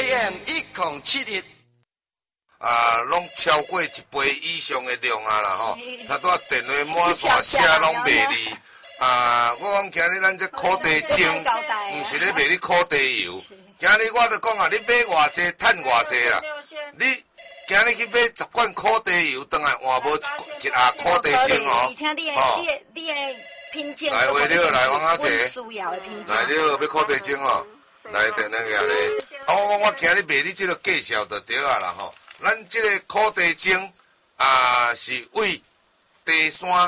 AM 1071。 拢超过1倍以上的量啦吼，他拄电话满线写拢卖你。我讲今日咱这烤地精，毋是咧卖你烤地油。今日我著讲你买偌济，趁偌济啦。你今日去买10罐烤地油，倒来换无一下烤地精哦。 而且你的品种来，话了，来王阿姐， 需要的品种。 来了，要烤地精哦。来，电话个咧。我今日卖你这个介绍就对啊啦吼。咱这个烤地精是为地山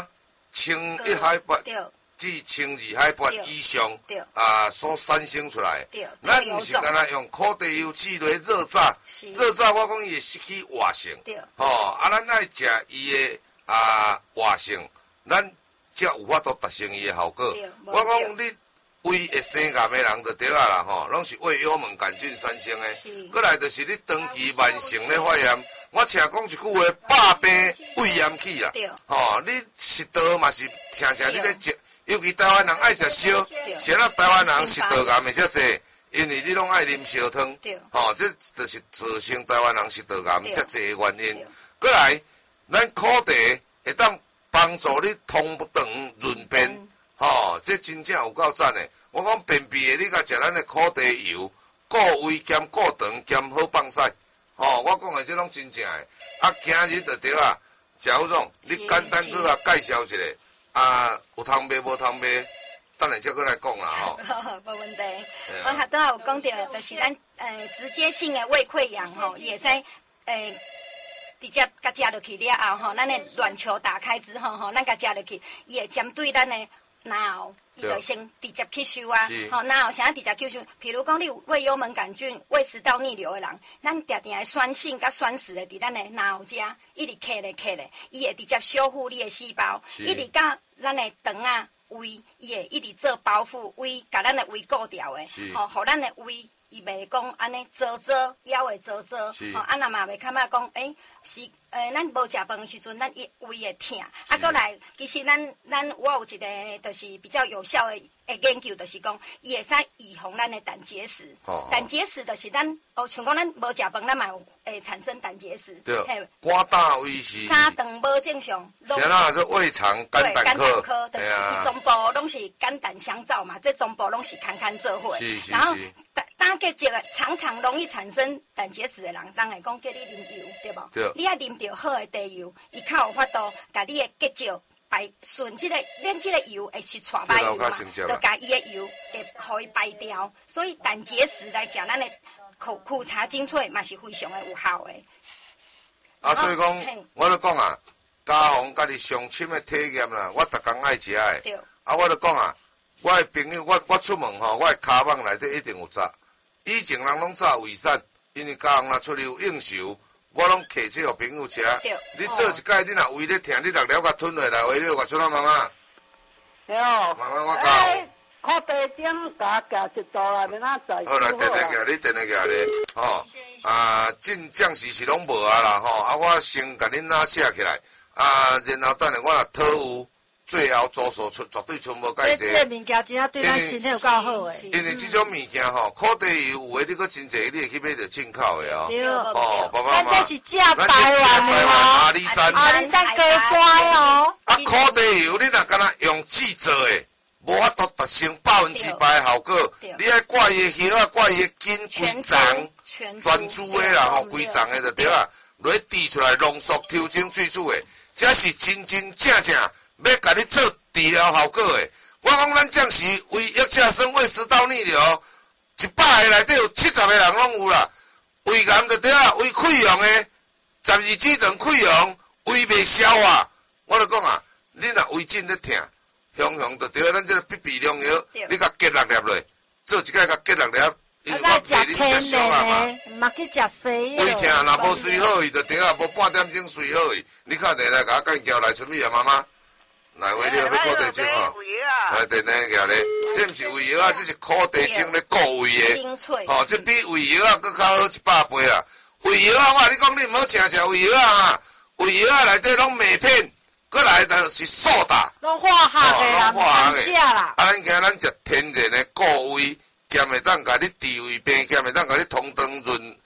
1,100海拔至1,200海拔以上所产生出来。咱毋是干那用烤地油煮落热炸，热炸我讲伊会失去活性。咱爱食伊的活性，咱才有法度达成伊的效果。我讲你。胃会生癌的人就对啊啦吼，拢是胃幽门杆菌产生的。过来就是你长期慢性的发炎，我请讲一句话，百病胃炎起啦。你食道嘛是常常你咧食，尤其台湾人爱食烧，是咱台湾人食道癌的遮济，因为你拢爱啉烧汤。这就是造成台湾人食道癌遮济的原因。过来，咱烤地会当帮助你通肠润便。这真正有够赞的。我讲便秘的，你甲食咱的烤地油，固胃兼固肠兼好放屎。我讲的这拢真正的。今日就对啊，贾副总，你简单搁甲介绍一下。有通卖无通卖，等下再搁来讲啦吼。 无问题。我拄仔有讲到，就是咱直接性的胃溃疡吼，也使直接甲食落去了后吼，咱的卵球打开之后吼，咱甲食落去，伊会针对咱的。然后，伊就先直接吸收啊，然后啥直接吸收？譬如讲，你有胃幽门杆菌、胃食道逆流的人，咱定定的酸性甲酸蚀的伫咱的脑遮，一直刻咧，伊会直接修复你的细胞，一直甲咱的肠啊、胃，伊会一直做包覆胃，甲咱的胃固掉的，互咱的胃。伊袂讲安尼灼，腰会灼，若嘛袂感觉讲，是咱无食饭的时阵，咱胃会痛。过来，其实我有一个就是比较有效的研究，就是讲，伊会使预防咱的胆结石。胆结石就是咱像讲咱无食饭，咱嘛会产生胆结石。 对。肝胆胃是。 三肠无正常。 是啦，这胃肠肝胆科， 就是伊全部拢是肝胆相照嘛，这全部拢是空做伙。然后。胆结石常容易产生胆结石的人，当然讲叫你啉油，对无？对。你爱啉着好的地油，伊较有法度，甲你的结石排顺咱这个油会去带排油嘛，就甲伊的油会互伊排掉。所以胆结石来讲，咱的苦茶精粹嘛是非常的有效的。 所以讲，我咧讲家宏家己上深的体验啦，我逐工爱食的。对。我咧讲我的朋友，我出门吼，我的骹肓内底一定有扎。以前人拢炸胃散，因为家翁若出去有应酬，我拢摕这互朋友食。你做一摆，你若胃咧疼，你6粒甲吞落来，话你外出啦妈妈。 对。 妈妈，我教。 靠地点甲夹一道啦，免仔在。 好啦，电话夹你，电话夹你。真暂时是拢无啦吼。我先甲恁写起来。然后等下我若讨有。最后组数绝对全无解释。 这物件真正对咱身体有够好诶。 因为这种物件吼，烤地油有诶，你搁真济，你会去买着进口诶哦。 对。 爸爸妈妈。 咱这是正台湾诶阿里山。 阿里山高山哦。 烤地油你若敢若用纸做诶，无法度达成100%的效果。你爱挂伊诶叶挂伊诶根规丛，全株诶啦吼，规丛诶就对啊。落滴出来浓缩抽精萃取诶，这是真正要甲你做治疗效果的。我讲咱将是胃液车生胃食道逆流，100个内底有70个人拢有啦。胃癌就对啊，胃溃疡的，12指肠溃疡，胃袂消化。我就讲你若胃真咧疼，雄就对啊，咱这个必比良药，你甲结6粒落，做一摆甲结6粒。因为我陪恁食烧嘛， 嘛去食西胃疼若无睡好伊就对啊，无半点钟睡好伊，你敲电来甲我干叫来出面啊，妈妈。来，话你要烤地精吼，来电话夹咧，这毋是胃药这是烤地精咧固胃的，这比胃药搁较好100倍啦。胃药我你讲你毋好食胃药胃药内底拢镁片，搁来就是苏打， 拢化学的啦，唔食啦。 咱今咱食天然的固胃，兼会当甲你治胃病，兼会当甲你通肠润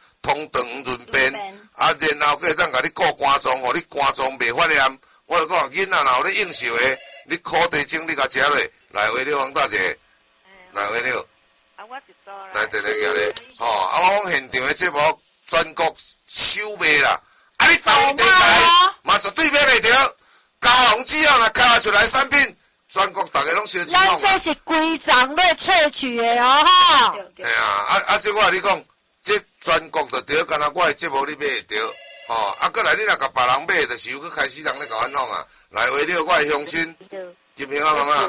囡仔若有咧应酬的，你苦地精你甲食落，来话了王大姐，来话了。 啊，我一组啦。 来电来个咧，吼！啊，我讲现场的节目全国收卖啦，啊，你到地台嘛绝对买袂着。高雄只要若敲出来产品，全国大家拢烧钱咱这是规章类萃取的哦，哈。 哎呀，即我你讲，这全国就对，敢若我的节目你买会着，吼！啊，过来你若甲别人买，就是又去开始人咧甲阮弄啊。来话了，我的乡亲，金平啊妈妈。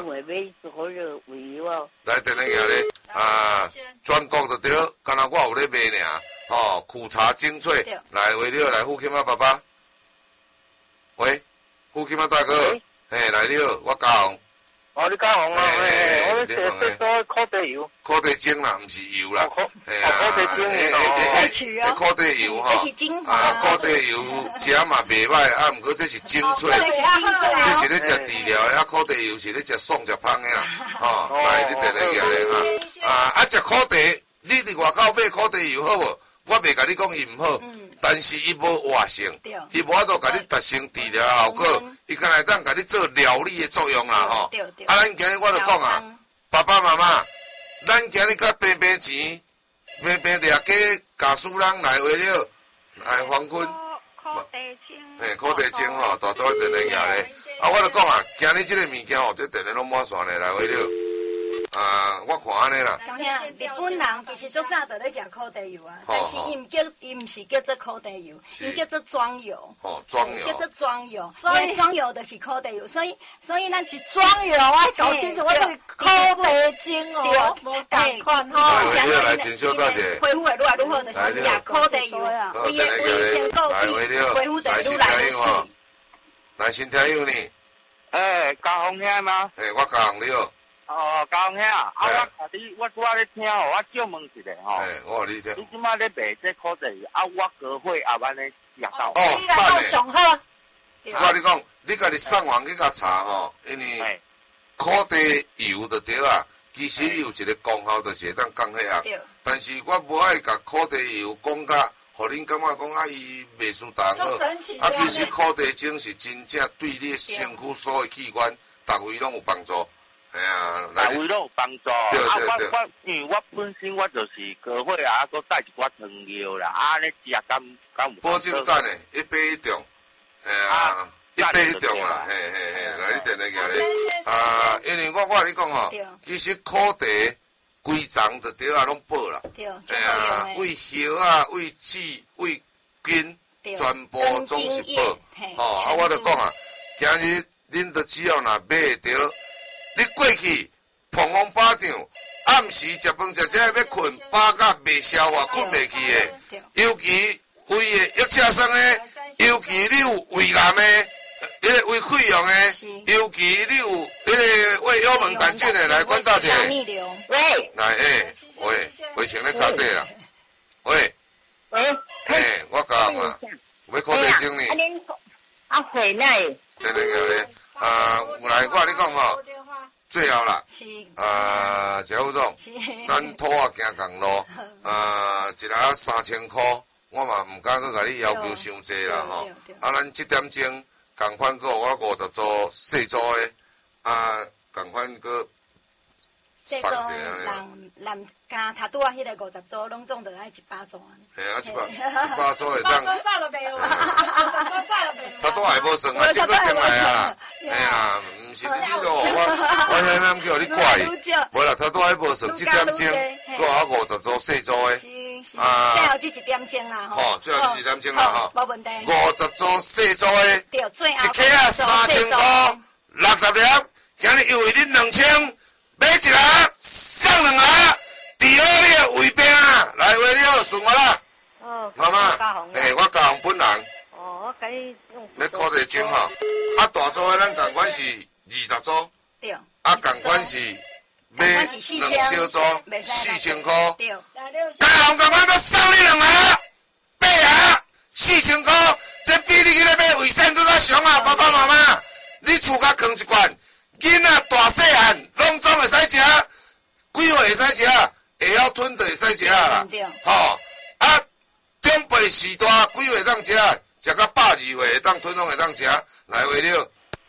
来电来个咧，啊，全国就对，敢若我有咧卖尔，吼，苦茶精粹。来话了，来富金啊爸爸。喂，富金啊大哥，嘿，来了，我高雄。 哦，你高雄啊？我咧做做苦地油。 苦地精啦，毋是油啦。嘿啊，苦地精萃取哦。 苦地油吼。 这是精华。 啊，苦地油食嘛袂歹，啊，毋过这是精粹。 这是精粹。 这是咧食治疗的，啊，苦地油是咧食爽食芳的啦。吼，来，你电来个咧哈。啊，食苦地，你伫外口买苦地油好无？我袂甲你讲伊毋好，但是伊无活性，伊无法度甲你达成治疗的效果，伊敢来当甲你做疗理的作用啦吼。啊，咱今日我就讲啊，爸爸妈妈，咱今日甲平平钱，平平掠过家属人来话了，来黄坤，嘿，苦地精吼，大早电来举咧。啊，我就讲啊，今日即个物件吼，这电咧拢满线咧，来话了。我看安尼啦。 讲遐日本人其实足早就咧食苦地油啊，但是伊毋是叫做苦地油，伊叫做庄油。 哦，庄油。 叫做庄油，所以庄油就是苦地油，所以咱是庄油啊，搞清楚我是苦地精哦，无共款吼。 来，请秀大姐。 恢复会愈来愈好，就是食苦地油，伊的先够恢复得愈来愈好。 来，新听友呢？ 高雄遐吗？ 我高雄了。 哦，高雄遐，我咧听吼，我借问一下吼。 我互你听。 你即摆咧卖这苦地油，啊，我高会也安尼食到。 哦，赞嘞！ 上好。 我你讲，你家己上网去甲查吼，因为苦地油就对啊，其实有一个功效就是会当降血压。但是我无爱甲苦地油讲甲，互恁感觉讲啊伊袂输重好。啊，其实苦地精是真正对你的身躯所有器官，逐位拢有帮助。哎呀， 逐位拢有帮助。 对。 因为我本身我就是高血压，佮带一寡糖尿啦，啊，咧食敢有。 保证赞诶，1杯1重。1杯1重啦，嘿，来你电来个咧。因为我甲你讲吼，其实苦地规肠就对啊，拢补啦。胃叶啊、胃子、胃筋，全部总是补。吼，我就讲啊，今日恁都只要若买会着。你过去碰风巴掌，暗时食饭食要困，饱甲袂消化，困袂去的。尤其胃的郁车酸的，尤其你有胃癌的，迄个胃溃疡的，尤其你有迄个胃幽门杆菌的，来管大姐。 喂。 来喂，穿咧脚底啦。喂。我讲啊，要苦地精呢。 回来。 对咧。来，我你讲吼。最后啦，谢副总，咱土啊行公路，一日3000块，我嘛唔敢去甲你要求伤济啦吼。咱7点钟共款个我50组细组的，共款个细组人加他拄啊，迄个50组，拢总得爱100组啊。 100组会当。 早了袂有他都还无算啊，这个进来啊，啦，毋是你都我遐样叫你怪伊，无啦，他都还无算7点钟，搁50组细组的。 最后这1点钟啦吼。最后这1点钟啦吼。 无问题。 50组细组的， 对，最后。 一克啊3000块，60粒，今日优惠恁2000，买一盒送2盒，治好你的胃病啊！来，话了，顺我啦。妈妈，我高雄本人。 我甲你用。 要苦地精吼，大组的咱共款是20组。 对。 共款是买2小组，4000块。 对。 高雄共款都送你2盒，8盒，4000块，这比你去咧买卫生更较俗啊！爸爸妈妈，你厝甲放一罐，囡仔大细汉拢总会使食，几岁会使食，会晓吞就会使食啦。吼，中辈时代几岁当食，食到82岁会当吞拢会当食，来话了，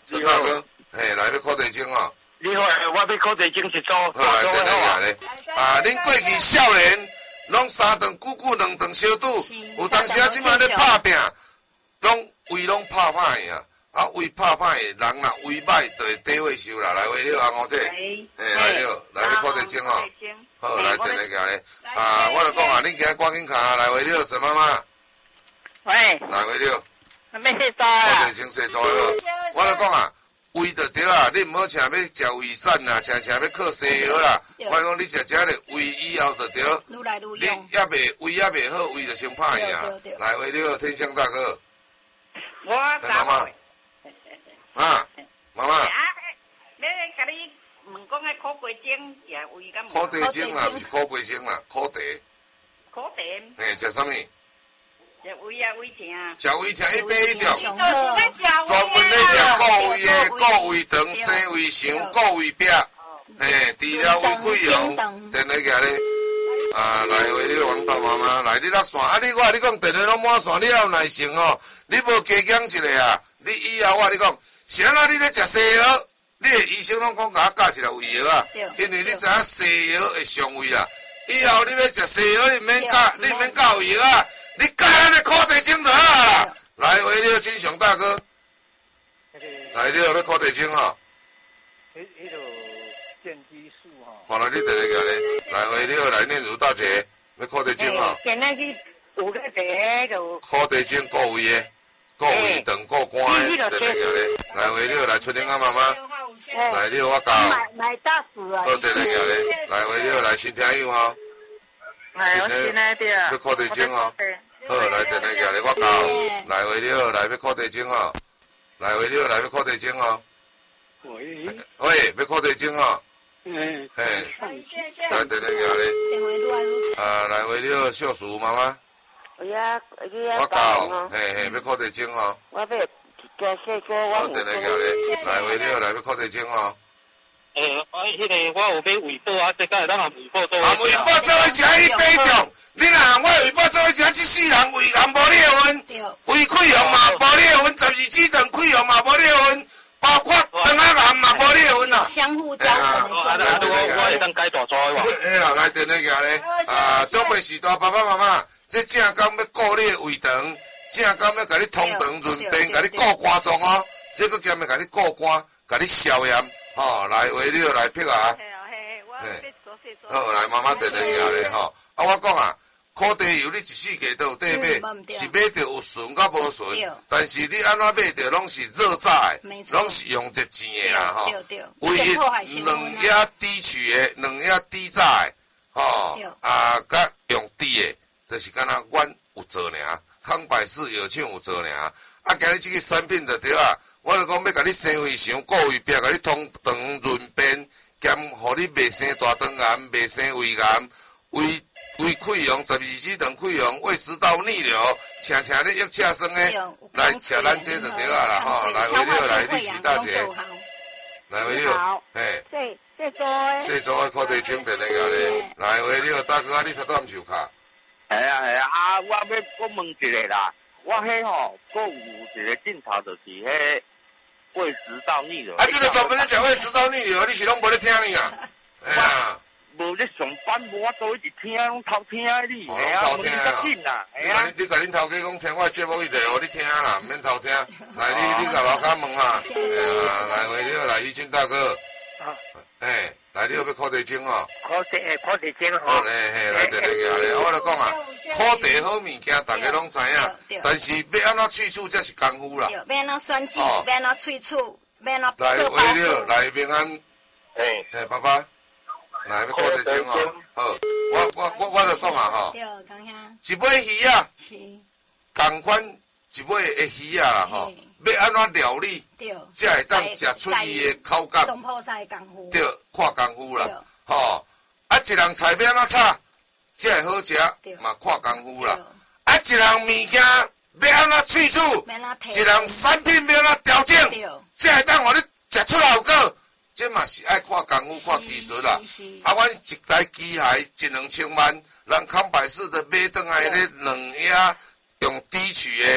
陈大哥，嘿，来要考地精哦。 你好，我要考地精一组， 好来，等下来咧。恁过去少年，拢三顿久久，两顿小赌，有当时啊，即摆咧拍拼，拢为拢拍歹呀。啊，为拍歹的人啦，为歹就会低位收啦。来，为了红姐，来了，来要考地精哦。好，来等下咧。我就讲啊，恁今日赶紧卡来为了沈妈妈。 喂， 来为了。 还没洗澡啊？ 考地精洗澡好。我就讲啊。胃就对啊，你毋好请要食胃散啦，请要靠西药啦。我讲你食咧胃以后就对， 愈来愈你用。 胃也袂好，胃就先歹呀。来，为了天香大哥， 我妈妈，啊，妈妈。 要甲你问讲个苦鸡精也胃敢？ 苦地精啦，毋是苦鸡精啦，苦地。 苦地。 嘿，食啥物？ 食胃啊，胃疼。 食胃疼一杯一条。 就是在讲专门咧食固胃的、固胃肠、生胃肠、固胃壁，嘿，治疗胃溃疡。电话个咧，来为你王大妈妈，来你落线，我跟你讲，电话拢满线，你要有耐心哦，你无加减一下啊，你以后我跟你讲，是安怎你咧食西药，你的医生拢讲甲我教一个胃药啊，因为你知影西药会伤胃啦，以后你要食西药，你免教胃药啊。你教咱的苦地精就好啦。来，为了金雄大哥，来了要苦地精吼。 迄个健激素吼。 好了，你等下个咧，来为了来念如大姐要苦地精吼。 今日去有咧第个苦地精固胃的，固胃肠、固肝的，等下个咧，来为了来春玲啊妈妈，来了我教。 买大事啊！ 好，等下个咧，来为了来新听友吼。 我新来的。 要苦地精吼。好，来等下个咧，我教。来为了来要苦地精吼，来为了来要苦地精吼。喂，要苦地精吼。嘿。来等下个咧。来为了秀淑妈妈。我教，嘿，要苦地精吼。 我要加细个， 好，等下个咧，来为了来要苦地精吼。 迄个我有买胃宝啊，这个咱含胃宝做。 含胃宝做伙食一杯重，你若含我胃宝做伙食，这世人胃含无裂痕，胃溃疡嘛无裂痕，12指肠溃疡嘛无裂痕，包括肠仔癌嘛无裂痕啦。 相互交成的状态。 我会当改大做的哇。 哎啦，来等下个咧，中北时代爸爸妈妈，这正讲要顾你的胃肠，正讲要甲你通肠润便，甲你顾肝脏哦，这个兼要甲你顾肝，甲你消炎。哦，来为了来辟啊！好，来妈妈等下咧吼。我讲啊，苦地油你一世界都有地买，是买着有纯甲无纯，但是你安怎买着拢是热炸的，拢是用热钱的啦吼。唯一两叶低取的，两叶低炸的，吼甲用低的，就是敢若阮有做尔，康百氏药厂有做尔。今日这个产品就对啊。我就讲要甲你生胃肠、固胃壁，甲你通肠润便，兼互你袂生大肠癌、袂生胃癌、胃溃疡、12指肠溃疡、胃食道逆流，请你约车生诶，来吃咱这就对啊啦吼！来为了来历史大姐，来为了，嘿，细组诶苦地精等下个咧，来为了大哥啊，你头拄毋受卡？ 系啊，我问一个啦，我迄吼，佫有一个镜头就是迄。胃食道逆流。 这个专门咧食胃食道逆流，你是拢无咧听你啊？哎呀， 无咧上班，无法度一直听，拢偷听你。 哦，偷听啊！ 你甲恁头家讲听我节目，伊就互你听啦，免偷听。来，你甲老家问啊，来为了来玉金大哥。来你要苦地精哦。 苦地精吼。嘿，来等下个咧，我来讲啊，苦地好物件，大家拢知影，但是要安怎萃取才是功夫啦。 要安怎选址，要安怎萃取，要安怎来做包装。来平安。爸爸，来要苦地精哦。好，我就讲啊吼。 对，讲遐。 一尾鱼啊。 是。 同款一尾的鱼啊啦吼，要安怎料理？ 对。 才会当食出伊的口感。 总铺师功夫。 对，看功夫啦。吼，一人菜要安怎炒，才会好食，嘛看功夫啦。一人物件要安怎萃取，一人产品要安怎调整，才会当互你食出效果。这嘛是爱看功夫、看技术啦。阮一台机械1-2千万，人康百氏的买转来咧2叶用低取的，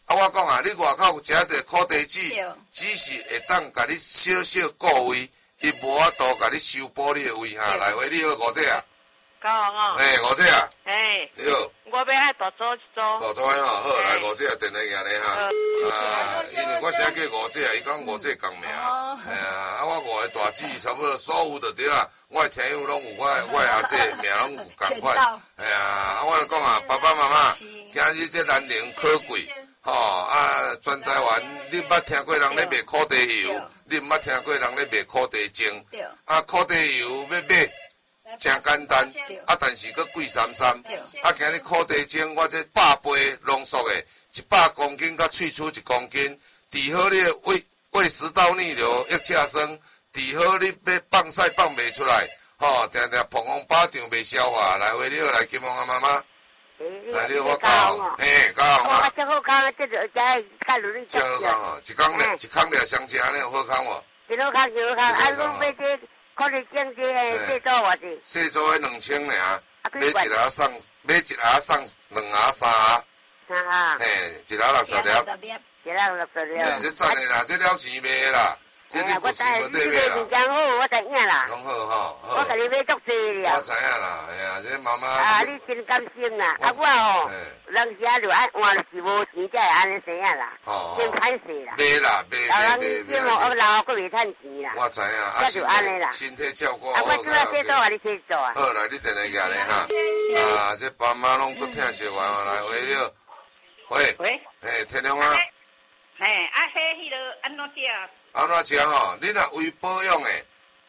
啊，我讲啊，你外口食着苦茶籽，只是会当甲你小小顾胃，伊无法度甲你修补你的胃哈。来回你好5只啊？ 高哦。 5只啊？你好。 我要爱大组一组。 大组吼，好，来5只电话行咧哈。因为我写过5只啊，伊讲5只共名。啊，我5个大姊差不多所有就对啊。我的听友拢有我的阿姐名拢有共款。我就讲啊，爸爸妈妈，今日这年龄可贵。全台湾你捌听过人咧卖苦茶油，你毋捌听过人咧卖苦茶精。苦茶油要买，真简单，但是佫贵33。今日苦茶精，我这100杯浓缩的，100公斤甲萃取1公斤，治好你的胃食道逆流、腋下酸，治好你要放屎放袂出来，定定膀胱饱胀袂消化。来，回你好，来金凤啊妈妈。来，你我讲，教啊！ 我真好康啊！这就在看努力做。 真好康哦，一工俩相加，安尼有好康无？ 真好康，真好康！啊，侬买这可能种这细组偌济？ 细组的2000尔，买一盒送2盒3盒。一盒60粒。 一盒60粒。 这赚的啦，这了钱卖啦。这你不是无对面啦。 我真好，我知影啦。 拢好吼。 我甲你买足济了。 我知影啦，这妈妈。 啊，你真甘心啦！我吼，人时就爱换，是无钱才会安尼生啊啦。真歹势啦。 买啦，买。 人老老佫袂趁钱啦。 我知影， 啊，就安尼啦。 身体照顾好。我做啊洗澡，你洗澡啊。 好，来你电话下咧哈。这爸妈拢做听习惯，来喂了。喂。天亮啊。 迄个安怎食？ 安怎食吼？你若胃保养的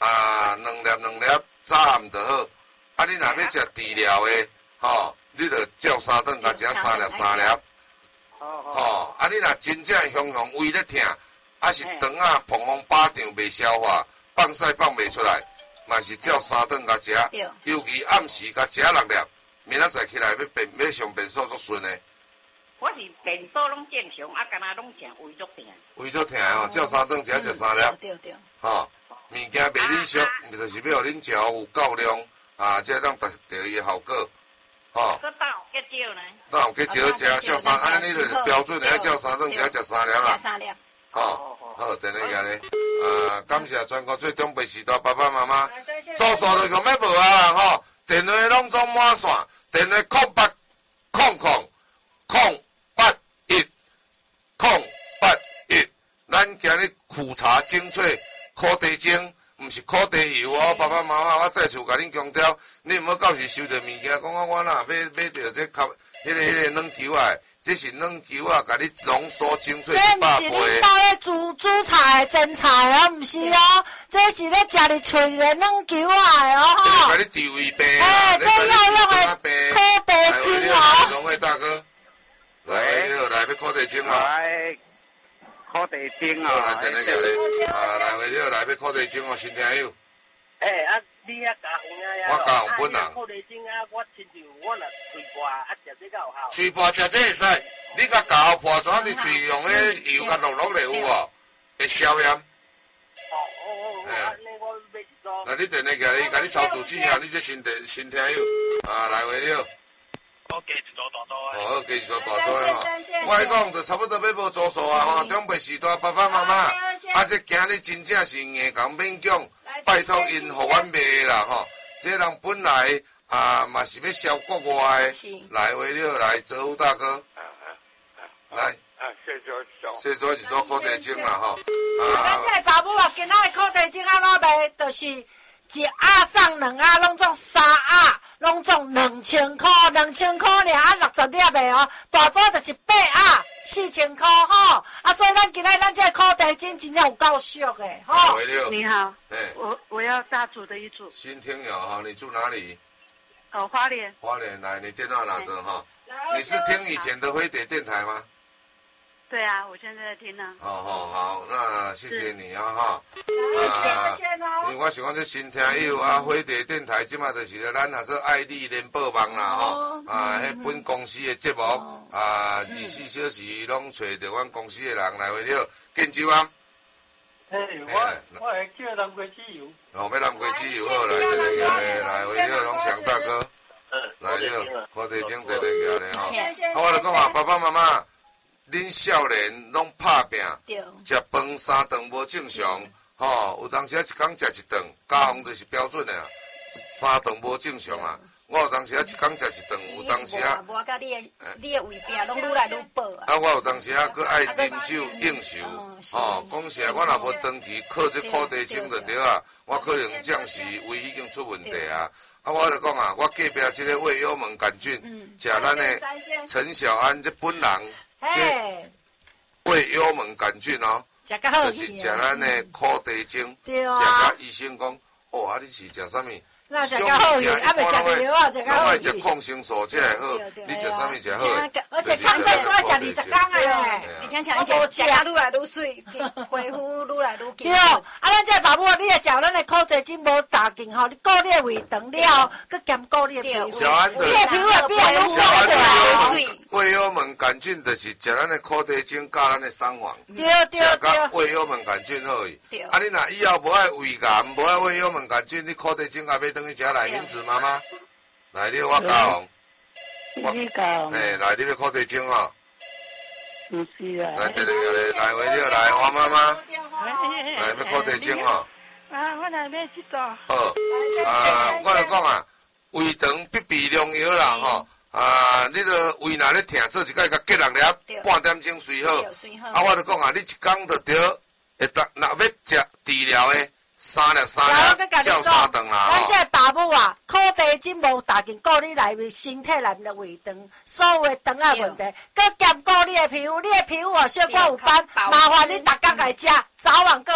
，2粒早暗就好。你若要食治疗的，你就照3顿，甲食3粒。你若真正常胃咧痛，是肠啊膀胱饱胀袂消化，放屎放袂出来，嘛是照3顿甲食。尤其暗时甲食6粒，明仔载起来要上便所足顺的。 我是便所拢正常，敢若拢正胃足痛。 胃足痛吼，照3顿食3粒。 对。 物件袂恁俗，就是要互恁食有够量，才当达到伊的效果。 搁当有结少呢？ 当有结少食，照3，安尼你就是标准的，照3顿食3粒啦。 3粒。 好，电话下咧。感谢全国最长辈时代爸爸妈妈。做数就讲要无啊啦电话拢总满线，电话080081，咱今日苦茶精粹苦茶精，毋是苦茶油哦，爸爸妈妈，我再次甲恁强调，你毋好到时收到物件，讲我若买着这迄个软球啊，这是软球啊，甲你浓缩精粹100杯。 这毋是恁兜咧煮菜的真菜哦，毋是哦，这是咧食入喙的软球啊哦。 甲你治胃病啊，这要用的苦茶精哦。 龙伟大哥，来要苦茶精哦。 来，苦茶精哦。 来，电话叫你，来回了，来要苦茶精哦，新听友。 你遐教红呀？ 我教红本人。 苦茶精我亲像我若嘴破，食这个有效。 嘴破食这会使，你甲教破怎伫嘴用迄油甲落落来有无？会消炎。 安尼我买一组。 来，你电话叫你，甲你抄住记下，你这新听友，来回了。 我加一组大组的。 好，加一组大组的吼。我讲就差不多要无做数啊长辈时代爸爸妈妈，这今日真正是硬讲勉强。拜托因，互阮卖啦这人本来嘛是要销国外的，来为了来泽武大哥，来，细做一组苦茶精啦咱这爸母今仔的苦茶精怎卖？就是1盒送2盒，拢总3盒，拢总2000块，2000块尔60粒的哦，大组就是8盒。4000块所以咱今仔咱这苦茶精真正有够俗的你好，我要大组的一组。 新听友你住哪里？ 花莲。 花莲，来，你电话拿着你是听以前的飞碟电台吗？ 对啊，我现在在听呢。 好，那谢谢你因为我是讲这新听友飞碟电台即马就是咱做爱丽联播网啦迄本公司的节目24小时拢找着阮公司的人来为了建州啊。 我会叫南瓜籽油。 要南瓜籽油好来，来为了拢强大哥，来了，苦茶精电话下咧我就讲爸爸妈妈。 恁少年拢拍拼， 对， 食饭3顿无正常，吼，有当时啊一工食一顿，家风就是标准的啦，3顿无正常啊。我有当时啊一工食一顿，有当时啊， 无甲你的胃病拢愈来愈薄啊。 啊，我有当时啊，佫爱啉酒应酬，吼，讲实在，我若无长期靠这苦地精就对啊，我可能暂时胃已经出问题啊。啊，我就讲啊，我隔壁这个胃幽门杆菌，食咱的陈小安这本人，这胃幽门杆菌哦，就是食咱的苦地精，食甲医生讲，哦，啊，你是食啥物？ 那食较好用，啊，袂食药啊，食较好用。 拢爱食抗生素，这会好。你食啥物食好？ 而且抗生素要食20天的嘞。 而且像食甲愈来愈水，皮肤愈来愈健。 对，啊，咱这爸母，你会食咱的苦地精无大劲吼，你顾你的胃肠了，佮兼顾你的皮肤，你的皮肤会变愈光对。胃幽门杆菌就是食咱的苦地精加咱的桑黄， 对。 食甲胃幽门杆菌好去。啊，你若以后无爱胃癌，无爱胃幽门杆菌，你苦地精也要等去食来明子妈妈，来你我教。 你教。 来你要苦地精吼。 不是啊。 来来回了来王妈妈，来要苦地精吼。 啊，我来买一道。 好，我就讲啊，胃肠必备良药啦吼。你个胃若咧疼，做一摆甲结6粒，半点钟睡好。啊，我就讲啊，你一工就着会当，若要食治疗的3粒，照3顿啦。 咱这爸母啊，苦地精无大劲，顾你内面身体内面的胃肠，所有的肠仔问题，佮兼顾你的皮肤，你的皮肤啊小可有斑，麻烦你逐工来食，早晚各。